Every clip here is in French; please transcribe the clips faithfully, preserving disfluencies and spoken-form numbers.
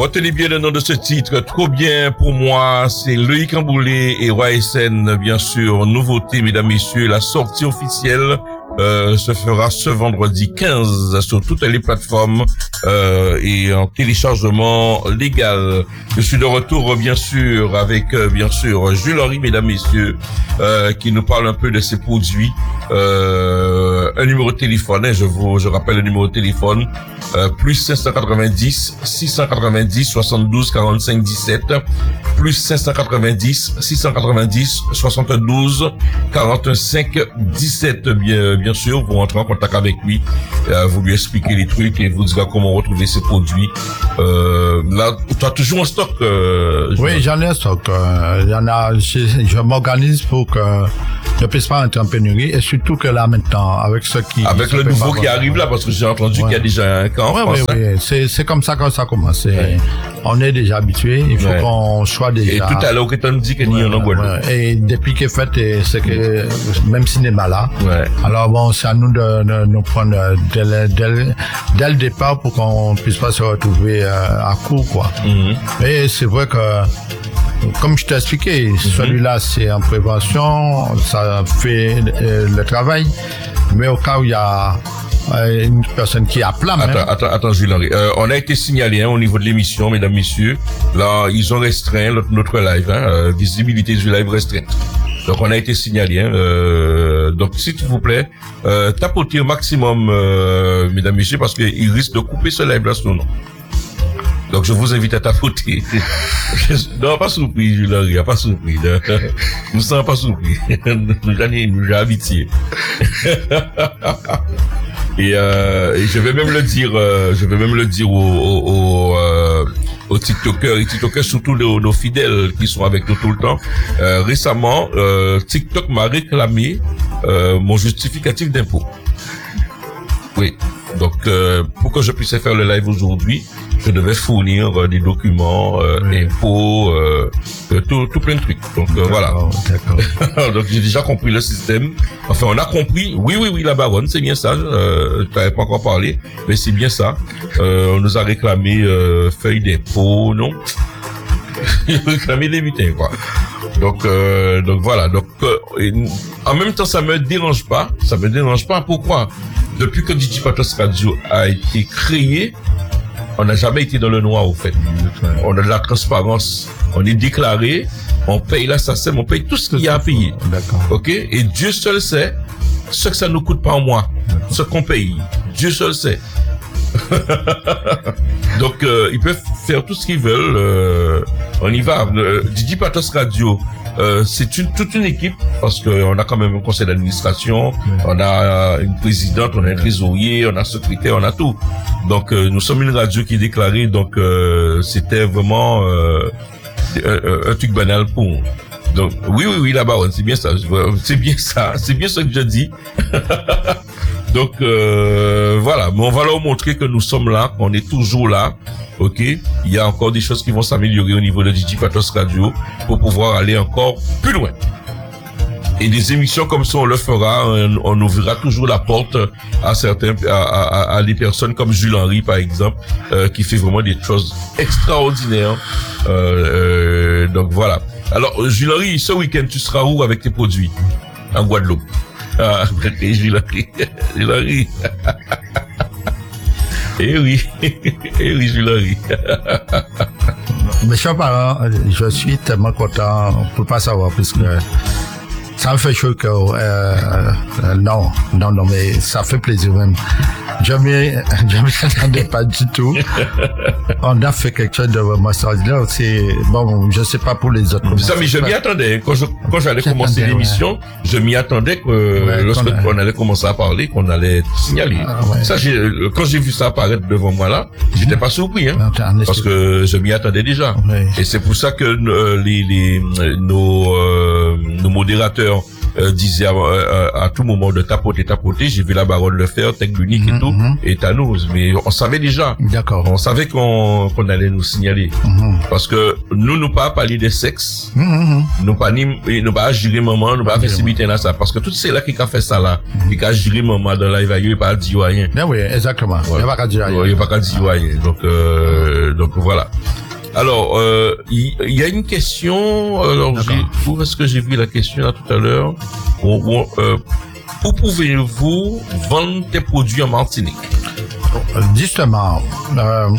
Retenez bien le nom de ce titre, trop bien pour moi, c'est Loïc Amboulé et Roi S N, bien sûr, nouveauté, mesdames, messieurs, la sortie officielle euh, se fera ce vendredi quinze sur toutes les plateformes euh, et en téléchargement légal. Je suis de retour, bien sûr, avec, euh, bien sûr, Jules Henry, mesdames, messieurs, euh, qui nous parle un peu de ses produits. Euh, un numéro de téléphone, hein, je vous, je rappelle le numéro de téléphone, euh, plus cinq cent quatre-vingt-dix, six cent quatre-vingt-dix, soixante-douze, quarante-cinq, dix-sept, plus cinq cent quatre-vingt-dix, six cent quatre-vingt-dix, soixante-douze, quarante-cinq, dix-sept, bien, bien sûr, vous rentrez en contact avec lui, euh, vous lui expliquez les trucs et vous direz comment retrouver ses produits. Euh, là, tu as toujours un stock, euh, oui, j'en ai un stock, euh, il y en a, je, je m'organise pour que je puisse pas entrer en pénurie et surtout que là maintenant, avec ce qui... Avec le nouveau qui arrive là, parce que j'ai entendu ouais. qu'il y a déjà un camp. Oui, oui, oui, c'est, c'est comme ça que ça commence. Ouais. On est déjà habitué, il faut ouais. qu'on soit déjà... Et tout à l'heure, tu me dit qu'il y a un Guadeloupe. Et depuis qu'il est fait, c'est que même cinéma là, ouais. alors bon, c'est à nous de, de nous prendre dès le, dès, le, dès le départ pour qu'on puisse pas se retrouver euh, à court, quoi. Mm-hmm. Et c'est vrai que comme je t'ai expliqué, mm-hmm. celui-là c'est en prévention, ça fait euh, le travail, mais au cas où il y a euh, une personne qui a plat, attends, même. attends, attends, Jules Henry. Euh, on a été signalé hein, au niveau de l'émission, mesdames, messieurs. Là, ils ont restreint notre, notre live, hein, euh, visibilité du live restreinte. Donc on a été signalé. Hein, euh, donc s'il vous plaît, euh, tapotez au maximum, euh, mesdames, messieurs, parce qu'ils risquent de couper ce live-là sur nous. Donc je vous invite à tapoter. Non, pas surpris, Jules Henry, pas surpris. Nous ne sommes pas surpris. Nous nous habitués. Et, euh, et je vais même le dire, euh, je vais même le dire aux, aux, aux, euh, aux TikTokers et TikTokers, surtout nos, nos fidèles qui sont avec nous tout le temps. Euh, récemment, euh, TikTok m'a réclamé euh, mon justificatif d'impôt. Oui. Donc, euh, pour que je puisse faire le live aujourd'hui, je devais fournir euh, des documents, euh, oui. impôts, euh, euh, tout, tout plein de trucs. Donc, euh, voilà. D'accord. Donc, j'ai déjà compris le système. Enfin, on a compris. Oui, oui, oui, la baronne, c'est bien ça. Euh, je t'avais pas encore parlé, mais c'est bien ça. Euh, on nous a réclamé euh, feuille d'impôt, non? Ils ont réclamé des butins, quoi. Donc, euh, donc voilà. Donc, euh, et, en même temps, ça me dérange pas. Ça me dérange pas. Pourquoi? Depuis que Digipatos Radio a été créé, on n'a jamais été dans le noir, au fait. On a de la transparence. On est déclaré. On paye la S A C E M. On paye tout ce qu'il y a à payer. D'accord. OK? Et Dieu seul sait ce que ça nous coûte par mois. D'accord. Ce qu'on paye. Dieu seul sait. Donc, euh, ils peuvent faire tout ce qu'ils veulent. Euh, on y va. Euh, Digipatos Radio, euh, c'est une, toute une équipe parce que on a quand même un conseil d'administration, oui. on a une présidente, on a un trésorier, on a un secrétaire, on a tout. Donc, euh, nous sommes une radio qui est déclarée. Donc, euh, c'était vraiment euh, un, un truc banal pour nous. Donc, oui, oui, oui, la baronne, c'est bien ça. C'est bien ça. C'est bien ce que je dis. Donc, euh, voilà. Mais on va leur montrer que nous sommes là, qu'on est toujours là. OK? Il y a encore des choses qui vont s'améliorer au niveau de Digipatos Radio pour pouvoir aller encore plus loin. Et des émissions comme ça, on le fera. On, on ouvrira toujours la porte à certains, à, à, à des personnes comme Jules Henry, par exemple, euh, qui fait vraiment des choses extraordinaires. Euh, euh, donc voilà. Alors, Jules Henry, ce week-end, tu seras où avec tes produits? En Guadeloupe. Ah, Jules Henry. Jules Henry. Eh oui. Eh oui, Jules Henry. Mes chers parents, je suis tellement content pour pas savoir, puisque ça me fait chaud que, euh, euh, non, non, non, mais ça fait plaisir même. Je m'y, je m'y attendais pas du tout. On a fait quelque chose de vraiment extraordinaire. C'est, bon, je sais pas pour les autres. Ça, mais je m'y attendais. Quand je, quand j'allais commencer l'émission, ouais. je m'y attendais que, ouais, lorsque on, on allait commencer à parler, qu'on allait signaler. Ah, ouais. Ça, j'ai, quand j'ai vu ça apparaître devant moi là, j'étais mmh. pas surpris, hein. Non, parce que je m'y attendais déjà. Ouais. Et c'est pour ça que, euh, les, les, nos, euh, nos modérateurs, Euh, disait à, à, à tout moment de tapoter, tapoter. J'ai vu la baronne le faire, Tech Unique mm-hmm. et tout, et Thanos. Mais on savait déjà. D'accord. On savait qu'on, qu'on allait nous signaler. Mm-hmm. Parce que nous, nous pas parler des sexes. Mm-hmm. Nous pas ni, nous pas gérer maman, nous pas faire cimetière là ça. Parce que tout c'est là qui a fait ça là. Mm-hmm. Qui a géré maman dans la vie, il pas dire rien. Ben oui, exactement. Il n'y a pas qu'à dire rien. Il n'y a pas qu'à dire rien. Donc, euh, donc voilà. Alors, euh, il y, y a une question. Alors, j'ai, où est-ce que j'ai vu la question là tout à l'heure? Bon, bon, euh, où pouvez-vous vendre tes produits en Martinique? Justement, euh,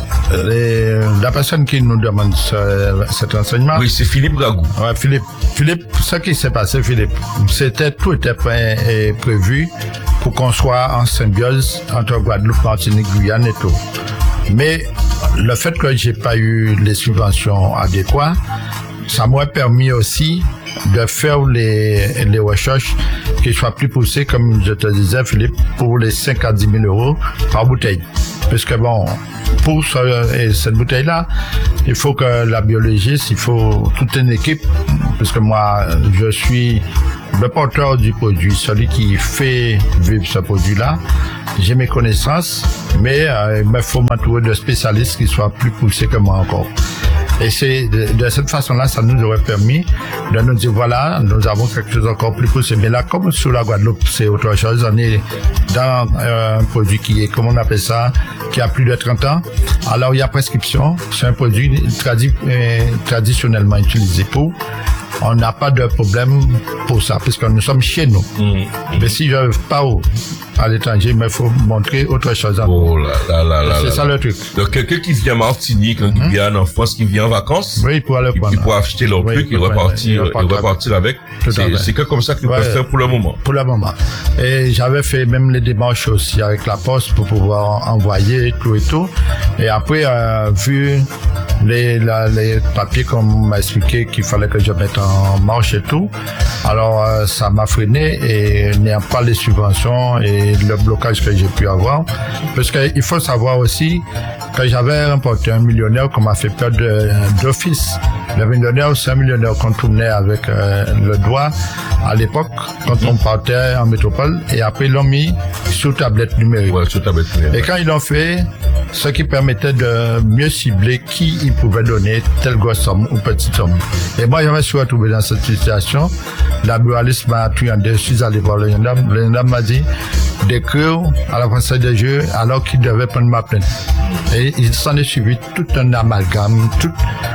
les, la personne qui nous demande ce, cet enseignement. Oui, c'est Philippe Gagou. Ouais, Philippe. Philippe, ce qui s'est passé, Philippe, c'était tout était prêt et prévu pour qu'on soit en symbiose entre Guadeloupe, Martinique, Guyane et tout. Mais le fait que j'ai pas eu les subventions adéquates, ça m'a permis aussi de faire les, les recherches qui soient plus poussées, comme je te disais, Philippe, pour les cinq à dix mille euros par bouteille. Parce que bon, pour ce, cette bouteille-là, il faut que la biologiste, il faut toute une équipe, parce que moi, je suis le porteur du produit, celui qui fait vivre ce produit-là. J'ai mes connaissances, mais euh, il me faut m'entourer de spécialistes qui soient plus poussés que moi encore. Et c'est de, de cette façon-là, ça nous aurait permis de nous dire, voilà, nous avons quelque chose encore plus poussé. Mais là, comme sur la Guadeloupe, c'est autre chose. On est dans euh, un produit qui est, comment on appelle ça, qui a plus de trente ans. Alors, il y a prescription. C'est un produit tradi- euh, traditionnellement utilisé pour. On n'a pas de problème pour ça, puisque nous sommes chez nous. Mmh. Mais si je pars à l'étranger, il me faut montrer autre chose. Oh là là là là. C'est là ça là. le truc. Donc, quelqu'un qui vient en Martinique, en Guyane, mmh. en France, qui vient en vacances, oui, il pourra le prendre. Il pourra acheter leur oui, truc, il repartir, il repartir avec. C'est, c'est que comme ça qu'ils ouais, peuvent faire pour le moment. Pour le moment. Et j'avais fait même les démarches aussi avec la poste pour pouvoir envoyer tout et tout. Et après, euh, vu les, la, les papiers qu'on m'a expliqué qu'il fallait que je mette en marche et tout, alors euh, ça m'a freiné et n'ayant pas les subventions et le blocage que j'ai pu avoir. Parce qu'il faut savoir aussi que j'avais remporté un millionnaire qu'on m'a fait perdre d'office. Le millionnaire, c'est un millionnaire qu'on tournait avec euh, le doigt à l'époque, quand mmh. on partait en métropole, et après ils l'ont mis sous tablette numérique. Ouais, sous tablette numérique. Et quand ils l'ont fait, ce qui permettait de mieux cibler qui ils pouvaient donner telle grosse somme ou petite somme. Et moi, j'avais su retrouver dans cette situation. La buraliste m'a truandé, je suis allé voir le gendarme. Le gendarme m'a dit d'écrire à la Française des Jeux alors qu'il devait prendre ma plainte. Et il s'en est suivi tout un amalgame, tout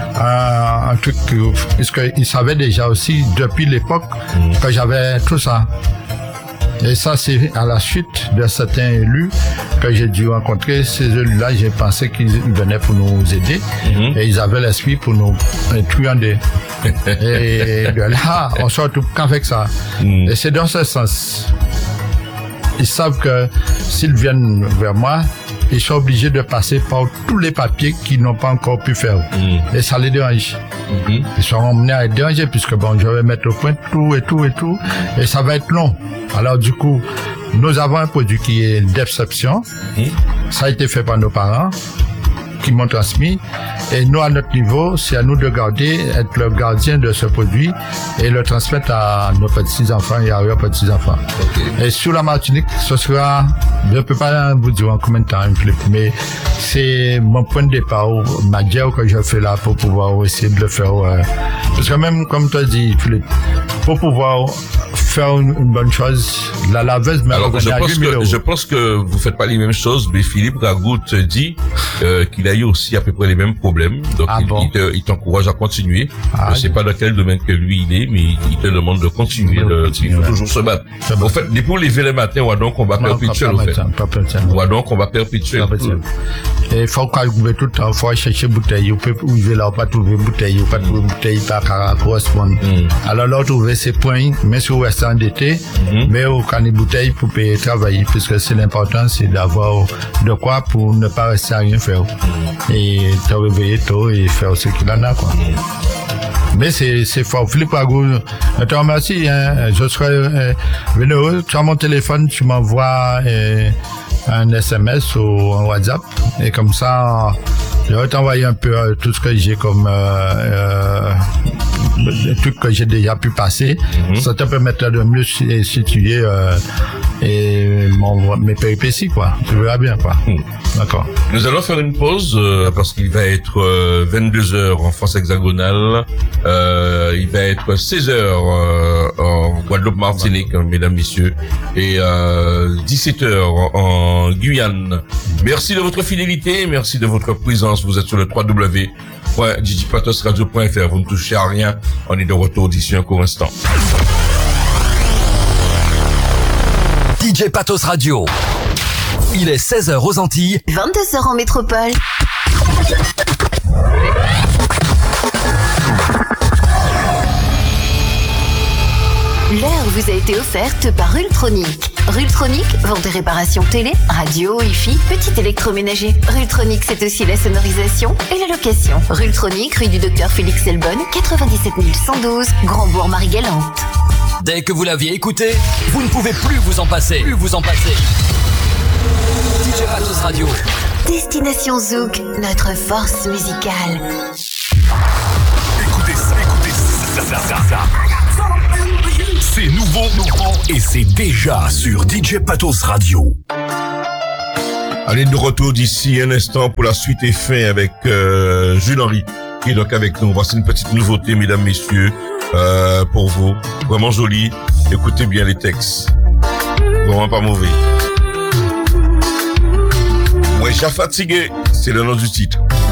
un, un truc, puisqu'il savait déjà aussi depuis l'époque mmh. que j'avais tout ça. Et ça, c'est à la suite de certains élus que j'ai dû rencontrer. Ces élus-là, j'ai pensé qu'ils venaient pour nous aider mmh. et ils avaient l'esprit pour nous truander. Et de là, on se retrouve qu'avec ça. Mmh. Et c'est dans ce sens. Ils savent que s'ils viennent vers moi, ils sont obligés de passer par tous les papiers qu'ils n'ont pas encore pu faire. Mmh. Et ça les dérange. Mmh. Ils sont emmenés à être dérangés puisque bon, je vais mettre au point tout et tout et tout. Et ça va être long. Alors du coup, nous avons un produit qui est d'exception. Mmh. Ça a été fait par nos parents qui m'ont transmis. Et nous, à notre niveau, c'est à nous de garder, être le gardien de ce produit et le transmettre à nos petits-enfants et à leurs petits-enfants. Okay. Et sur la Martinique, ce sera, je ne peux pas vous dire en combien de temps, mais c'est mon point de départ, ma guerre que je fais là pour pouvoir essayer de le faire. Euh, parce que même, comme tu as dit, Philippe, pour pouvoir faire une, une bonne chose, la laveuse m'a Alors, je pense, que, je pense que vous faites pas les mêmes choses, mais Philippe Gagou te dit euh, qu'il a eu aussi à peu près les mêmes problèmes. Donc, ah il, bon. il, te, il t'encourage à continuer. Ah, je sais pas dans quel domaine que lui il est, mais il te demande de continuer. De, il faut toujours se battre. En fait, pour lever le matin, on a donc combat perpétuel, au fait. On a donc combat perpétuel. Et il faut qu'on ouvre tout le temps, il faut chercher bouteille. On peut ouvrir là, on peut trouver bouteille, on peut trouver bouteille par correspondre. Alors là, trouver ces points, mais sur le restant d'été, mais au can de bouteille pour payer travailler, puisque c'est l'important, c'est d'avoir de quoi pour ne pas rester à rien faire. Et te réveiller tôt et faire ce qu'il en a, quoi. Mais c'est, c'est fort. Philippe Gagou, je te remercie, hein. Je serai euh, venu, tu as mon téléphone, tu m'envoies euh, un S M S ou un WhatsApp, et comme ça, je vais t'envoyer un peu euh, tout ce que j'ai comme euh, euh, le truc que j'ai déjà pu passer. Mm-hmm. Ça te permettra de mieux situer euh, et mon, mes péripéties, quoi. Tu verras bien, quoi. Hmm. D'accord. Nous allons faire une pause euh, parce qu'il va être euh, vingt-deux heures en France hexagonale. Euh, il va être seize heures euh, en Guadeloupe-Martinique, hein, mesdames, messieurs, et euh, dix-sept heures en, en Guyane. Merci de votre fidélité, merci de votre présence. Vous êtes sur le w w w point digipatosradio point f r. Vous ne touchez à rien. On est de retour d'ici un court instant. D J Patos Radio. Il est seize heures aux Antilles, vingt-deux heures en métropole. L'heure vous a été offerte par Rultronic. Rultronic, vente et réparation télé, radio, Wi-Fi, petit électroménager. Rultronic, c'est aussi la sonorisation et la location. Rultronic, rue du Docteur Félix Elbonne, quatre-vingt-dix-sept mille cent douze, Grand-Bourg-Marie-Galante. Dès que vous l'aviez écouté, vous ne pouvez plus vous en passer. Plus vous en passer. D J Patos Radio. Destination Zouk, notre force musicale. Écoutez ça, écoutez ça, ça, ça, ça. C'est nouveau, nouveau et c'est déjà sur D J Patos Radio. Allez, de retour d'ici un instant pour la suite et fin avec euh, Jules Henry qui est donc avec nous. Voici une petite nouveauté, mesdames, messieurs, euh, pour vous. Vraiment joli. Écoutez bien les textes. Vraiment pas mauvais. Moi, j'ai fatigué. C'est le nom du titre.